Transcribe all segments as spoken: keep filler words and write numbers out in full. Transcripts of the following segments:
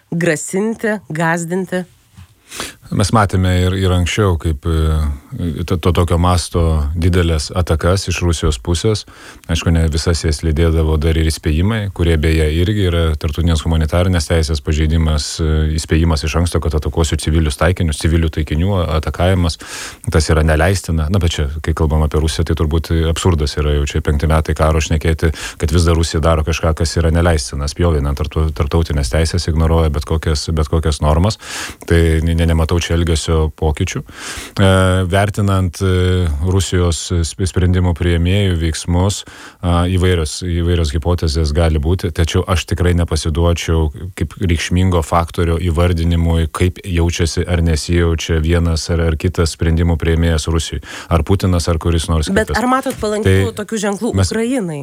grasinti, gąsdinti? Mes matėme ir, ir anksčiau, kaip to, to tokio masto didelės atakas iš Rusijos pusės. Aišku, ne visas jas lydėdavo dar ir įspėjimai, kurie beje irgi yra tarptautinės humanitarinės teisės pažeidimas, įspėjimas iš anksto, kad atakuosiu civilius taikinius, civilių taikinių atakavimas. Tas yra neleistina. Na, bet čia, kai kalbam apie Rusiją, tai turbūt absurdas yra jau čia penkti metai karo šnekėti, kad vis dar Rusija daro kažką, kas yra neleistina, spjovinant tarptautinės teisės, ignoruoja bet kokias, bet kokias normas. Tai ne, nematau čia elgesio pokyčių. E, vertinant e, Rusijos sprendimų priėmėjų veiksmus, e, įvairios, įvairios hipotezės gali būti, tačiau aš tikrai nepasiduočiau kaip reikšmingo faktorio įvardinimui, kaip jaučiasi ar nesijaučia vienas ar, ar kitas sprendimų priėmėjas Rusijai. Ar Putinas, ar kuris nors kitas. Bet ar matot palankių tai tokių ženklų mes, Ukrainai?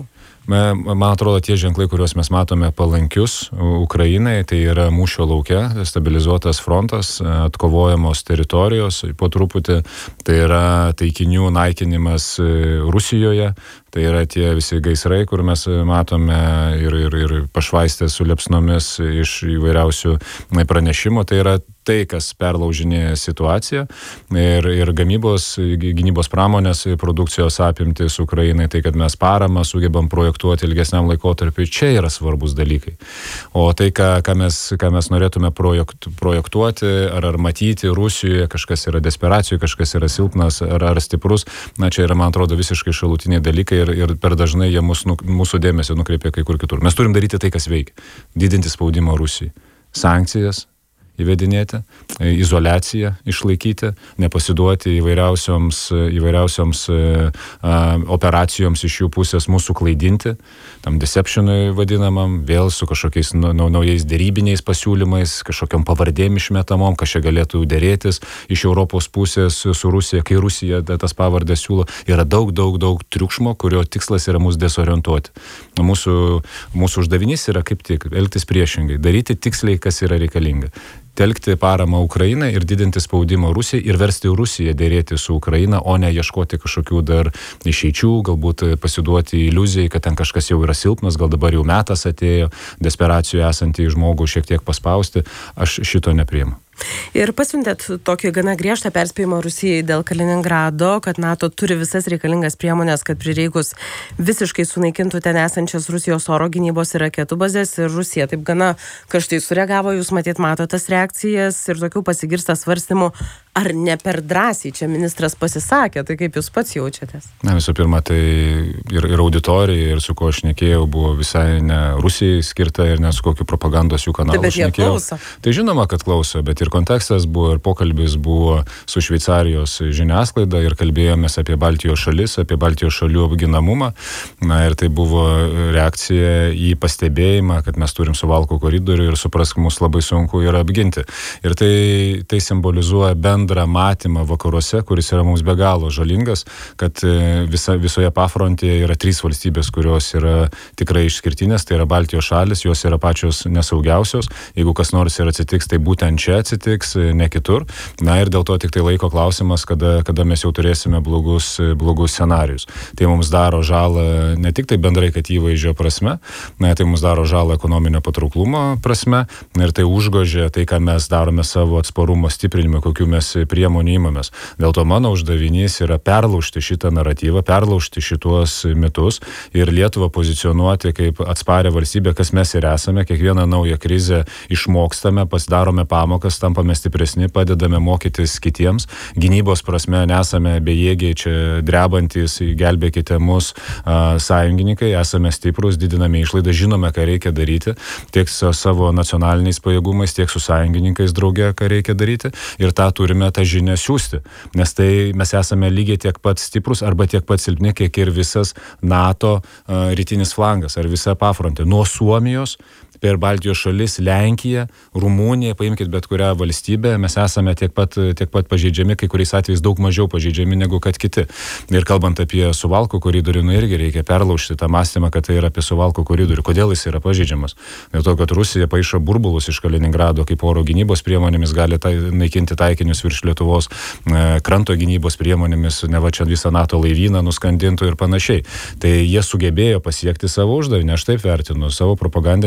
Man atrodo, tie ženklai, kuriuos mes matome palankius Ukrainai, tai yra mūšio lauke, stabilizuotas frontas, atkovojamos teritorijos, po truputį, tai yra taikinių naikinimas Rusijoje, tai yra tie visi gaisrai, kur mes matome ir, ir, ir pašvaistę su liepsnomis iš įvairiausių pranešimų, tai yra tai, kas perlaužinėja situaciją ir, ir gamybos, gynybos pramonės produkcijos apimtis Ukrainai, tai kad mes paramą sugebam projektuoti ilgesniam laikotarpiui, čia yra svarbus dalykai. O tai, ką, ką, mes, ką mes norėtume projekt, projektuoti ar, ar matyti Rusijoje, kažkas yra desperacijų, kažkas yra silpnas ar, ar stiprus, na čia yra, man atrodo, visiškai šalutiniai dalykai ir, ir per dažnai jie mus, mūsų dėmesį nukreipia kai kur kitur. Mes turim daryti tai, kas veikia. Didinti spaudimą Rusijai. Sankcijas įvedinėti, izoliaciją išlaikyti, nepasiduoti įvairiausioms, įvairiausioms a, operacijoms iš jų pusės mūsų klaidinti, tam deceptionui vadinamam, vėl su kažkokiais nu, naujais dėrybiniais pasiūlymais, kažkokiam pavardėm išmetamom, kas čia galėtų dėrėtis iš Europos pusės su Rusija, kai Rusija tas pavardės siūlo. Yra daug, daug, daug triukšmo, kurio tikslas yra mus desorientuoti. Mūsų, mūsų uždavinys yra kaip tik elgtis priešingai, daryti tiksliai, kas yra reikalinga. Telkti paramą Ukrainai ir didinti spaudimą Rusijai ir versti Rusiją dėrėti su Ukraina, o ne ieškoti kažkokių dar išeičių, galbūt pasiduoti iliuzijai, kad ten kažkas jau yra silpnas, gal dabar jau metas atėjo, desperacijoje esantį žmogų šiek tiek paspausti. Aš šito nepriimu. Ir pasiuntėt tokį gana griežtą perspėjimą Rusijai dėl Kaliningrado, kad NATO turi visas reikalingas priemonės, kad prireikus visiškai sunaikintų ten esančias Rusijos oro gynybos ir raketų bazės, ir Rusija taip gana karštai sureagavo, jūs matyt mato tas reakcijas ir tokių pasigirsta svarstymų, ar ne per drąsiai čia ministras pasisakė, tai kaip jūs pats jaučiatės? Na, visų pirma, tai ir, ir auditorija, ir su ko aš šnekėjau, buvo visai ne Rusijai skirta ir ne su kokiu propagandos jų kanalu tai, šnekėjau. Tai žinoma, kad klauso, bet ir kontekstas buvo, ir pokalbis buvo su Šveicarijos žiniasklaida ir kalbėjomės apie Baltijos šalis, apie Baltijos šalių apginamumą. Na ir tai buvo reakcija į pastebėjimą, kad mes turim Suvalkų koridorių ir suprask, mus labai sunku yra apginti. Ir tai, tai simbolizuoja bendrą matymą vakaruose, kuris yra mums be galo žalingas, kad visa, visoje pafrontėje yra trys valstybės, kurios yra tikrai išskirtinės, tai yra Baltijos šalis, jos yra pačios nesaugiausios. Jeigu kas nors ir atsitiks, tai būtent čia atsitiks, ne kitur. Na ir dėl to tik tai laiko klausimas, kada, kada mes jau turėsime blogus, blogus scenarius. Tai mums daro žalą ne tik tai bendrai, kad įvaizdžio prasme, na, tai mums daro žalą ekonominio patrauklumo prasme ir tai užgožia tai, ką mes darome savo atsparumo stiprinimą, kokiu mes priemonių įmamės. Dėl to mano uždavinys yra perlaužti šitą naratyvą, perlaužti šituos mitus ir Lietuvą pozicionuoti kaip atsparę valstybę, kas mes ir esame. Kiekvieną naują krizę išmokstame, pasidarome pamokas, tampame stipresni, padedame mokytis kitiems. Gynybos prasme nesame bejėgiai, čia drebantis, gelbėkite mus a, sąjungininkai, esame stiprus, didiname išlaidą, žinome, ką reikia daryti, tiek su savo nacionaliniais pajėgumais, tiek su sąjungininkais drauge, ką reikia daryti. Ir tą turime tą žinią siūsti, nes tai mes esame lygiai tiek pat stiprus arba tiek pat silpni, kiek ir visas NATO a, rytinis flangas ar visa pafrontė. Nuo Suomijos per Baltijos šalis, Lenkiją, Rumuniją, paimkite bet kurią valstybę, mes esame tiek pat, tiek pat pažeidžiami, kai kuriais atvejais daug mažiau pažeidžiami negu kad kiti. Ir kalbant apie Suvalkų koridorių, nu irgi reikia perlaužti tą mąstymą, kad tai yra apie Suvalkų koridorių. Kodėl jis yra pažeidžiamas? Dėl to, kad Rusija paišo burbulus iš Kaliningrado, kaip oro gynybos priemonėmis gali tai, naikinti taikinius virš Lietuvos, e, kranto gynybos priemonėmis, ne va čia visą NATO laivyną nuskandintų ir panašiai. Tai jie sugebėjo pasiekti savo uždavinį, aš taip vertinu, savo propagandinėmis ir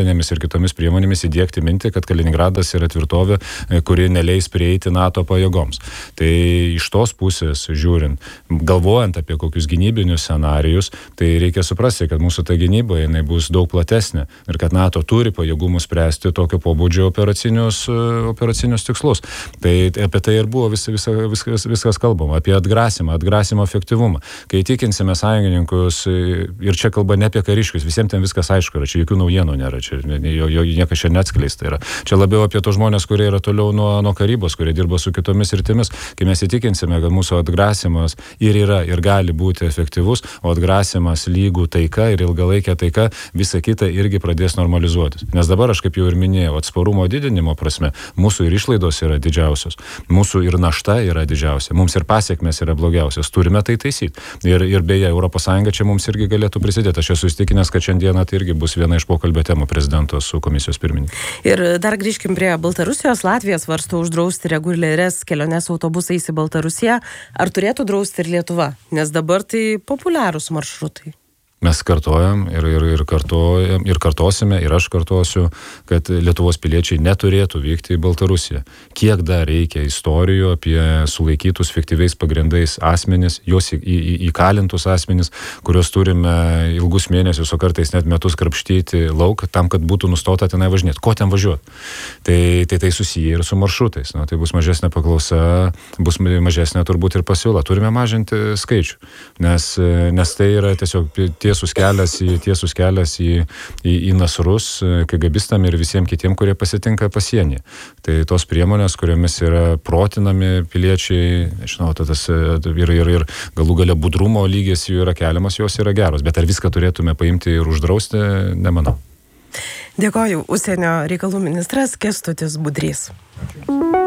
kitomis priemonėmis įdiegti mintį, kad Kaliningradas yra tvirtovė, kuri neleis prieiti NATO pajėgoms. Tai iš tos pusės žiūrint, galvojant apie kokius gynybinius scenarijus, tai reikia suprasti, kad mūsų ta gynyba jinai bus daug platesnė ir kad NATO turi pajėgumus spręsti tokio pobūdžio operacinius, operacinius tikslus. Tai apie tai ir buvo vis, vis, viskas, viskas kalbama, apie atgrasimą, atgrasimo efektyvumą. Kai įtikinsime sąjungininkus, ir čia kalba ne apie kariškius, visiems ten viskas aišku yra, čia jokių naujienų nėra, čia jo, jo niekas čia neatskleista yra. Čia labiau apie tos žmonės, kurie yra toliau nuo, nuo karybos, kurie dirba su kitomis rytimis. Kai mes įtikinsime, kad mūsų atgrasimas ir yra, ir gali būti efektyvus, o atgrasimas lygų taika ir ilgalaikė taika, visa kita irgi pradės normalizuotis. Nes dabar, aš kaip jau ir minėjau, atsparumo didinimo prasme, mūsų ir išlaidos yra didžiausios, mūsų ir našta yra didžiausia, mums ir pasiekmes yra blogiausias, turime tai taisyti. Ir, ir beje, Europos Sąjunga čia mums irgi galėtų prisidėti. Aš esu įstikinęs, kad šiandieną tai irgi bus viena iš pokalbio temų prezidento su komisijos pirmininku. Ir dar grįžkim prie Baltarusijos. Latvija svarsto uždrausti reguliarias keliones autobusais į Baltarusiją. Ar turėtų drausti ir Lietuva? Nes dabar tai populiarūs maršrutai. Mes kartojam ir, ir, ir, kartojam, ir kartosime, ir aš kartosiu, kad Lietuvos piliečiai neturėtų vykti į Baltarusiją. Kiek dar reikia istorijų apie sulaikytus fiktyviais pagrindais asmenis, juos į, į, įkalintus asmenis, kuriuos turime ilgus mėnesius, o kartais net metus krapštyti lauk, tam, kad būtų nustota tenai važinėti. Ko ten važiuoti? Tai tai, tai susiję ir su maršrutais. Na, tai bus mažesnė paklausa, bus mažesnė turbūt ir pasiūla. Turime mažinti skaičių, nes, nes tai yra tiesiog tiesus kelias į, tiesus kelias į, į, į nasrus, kagabistam ir visiems kitiem, kurie pasitinka pasienyje. Tai tos priemonės, kuriomis yra protinami piliečiai, žinau, tas ir, ir, ir galų gale budrumo lygis jų yra keliamas, jos yra geros. Bet ar viską turėtume paimti ir uždrausti, nemanau. Dėkoju, užsienio reikalų ministras Kęstutis Budrys. Ačiū.